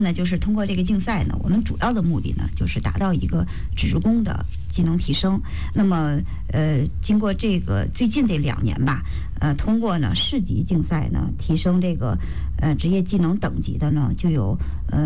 那就是通过这个竞赛呢，我们主要的目的呢，就是达到一个职工的技能提升。那么，经过这个最近这2年吧，通过呢市级竞赛呢，提升这个职业技能等级的呢，就有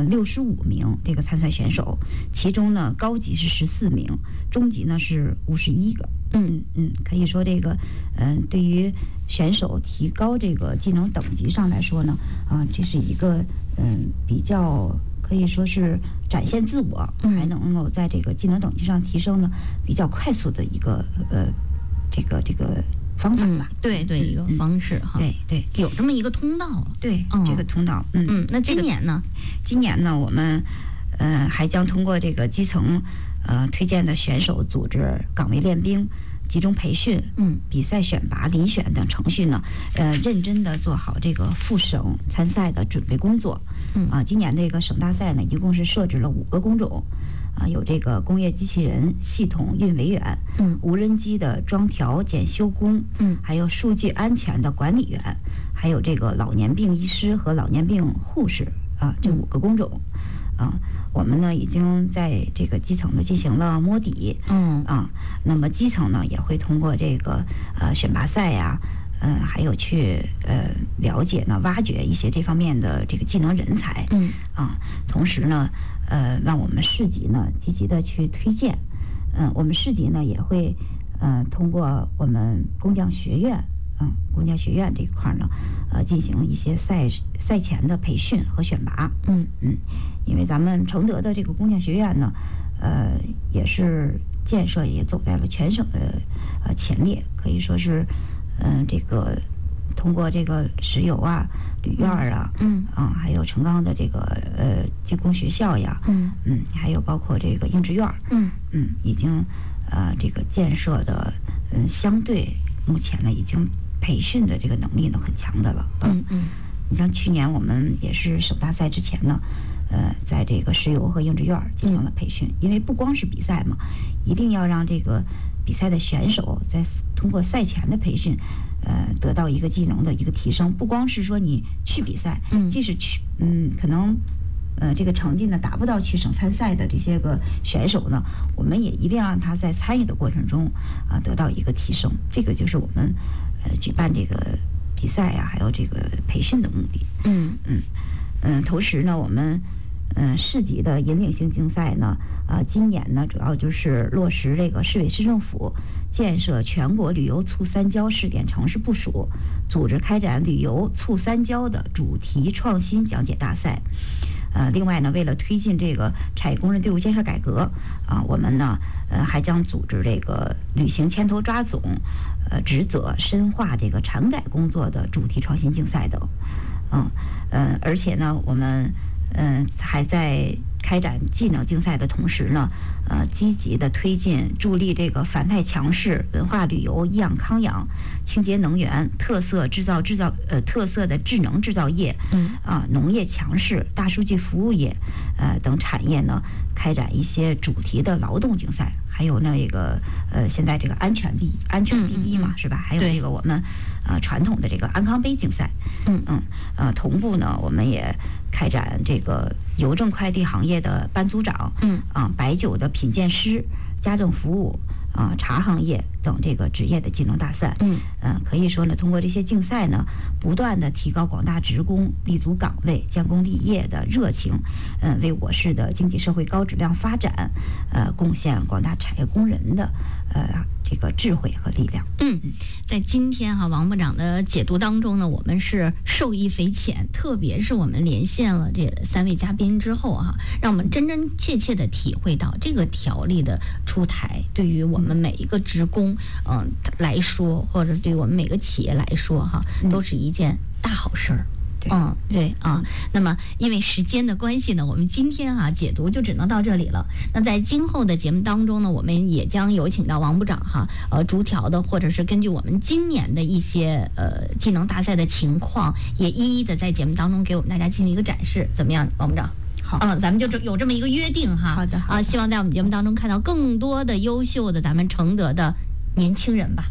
65名这个参赛选手，其中呢高级是14名，中级呢是51个。可以说这个对于选手提高这个技能等级上来说呢，这是一个比较可以说是展现自我，还能够在这个技能等级上提升呢，比较快速的一个这个方法吧。 对，一个方式哈。 对， 有这么一个通道了。 对，这个通道。 那今年呢？ 今年呢，我们还将通过这个基层推荐的选手组织岗位练兵、集中培训、比赛选拔、遴选等程序呢，认真的做好这个赴省参赛的准备工作。今年这个省大赛呢，一共是设置了5个工种，有这个工业机器人系统运维员，无人机的装调检修工，还有数据安全的管理员，还有这个老年病医师和老年病护士这5个工种。我们呢已经在这个基层呢进行了摸底，那么基层呢也会通过这个选拔赛呀，还有去了解呢挖掘一些这方面的这个技能人才，同时呢让我们市级呢积极的去推荐，我们市级呢也会通过我们工匠学院。工匠学院这一块呢，进行一些赛前的培训和选拔。因为咱们承德的这个工匠学院呢，也是建设也走在了全省的前列，可以说是这个通过这个石油啊、铝院还有成钢的这个技工学校呀，还有包括这个应制院，已经这个建设的相对目前呢已经培训的这个能力呢很强的了。你像去年我们也是省大赛之前呢，在这个石油和应制院进行了培训，因为不光是比赛嘛，一定要让这个比赛的选手在通过赛前的培训，得到一个技能的一个提升。不光是说你去比赛，即使去，可能这个成绩呢达不到去省参赛的这些个选手呢，我们也一定要让他在参与的过程中得到一个提升。这个就是我们举办这个比赛呀，还有这个培训的目的。同时呢，我们市级的引领性竞赛呢，今年呢主要就是落实这个市委市政府建设全国旅游促三交试点城市部署，组织开展旅游促三交的主题创新讲解大赛。另外呢，为了推进这个产业工人队伍建设改革，我们呢还将组织这个履行牵头抓总职责，深化这个产改工作的主题创新竞赛等。而且呢，我们还在开展技能竞赛的同时呢，积极的推进助力这个繁态强势、文化旅游、医养康养、清洁能源、特色特色的智能制造业，农业强势、大数据服务业，等产业呢，开展一些主题的劳动竞赛，还有那个现在这个安全第一嘛，是吧？还有这个我们传统的这个安康杯竞赛，同步呢，我们也开展这个邮政快递行业的班组长，白酒的品鉴师、家政服务茶行业等这个职业的技能大赛。可以说呢，通过这些竞赛呢，不断的提高广大职工立足岗位、建功立业的热情，为我市的经济社会高质量发展，贡献广大产业工人的这个智慧和力量。 在今天王部长的解读当中呢，我们是受益匪浅，特别是我们连线了这3位嘉宾之后让我们真真切切的体会到这个条例的出台对于我们每一个职工来说，或者对于我们每个企业来说都是一件大好事儿。那么因为时间的关系呢，我们今天解读就只能到这里了。那在今后的节目当中呢，我们也将有请到王部长逐条的，或者是根据我们今年的一些技能大赛的情况，也一一的在节目当中给我们大家进行一个展示，怎么样，王部长？ 好， 咱们就有这么一个约定好的， 希望在我们节目当中看到更多的优秀的咱们承德的年轻人吧。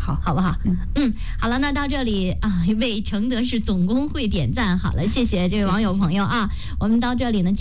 好不好？好了，那到这里啊，为承德市总工会点赞。好了，谢谢这位网友朋友啊，我们到这里呢。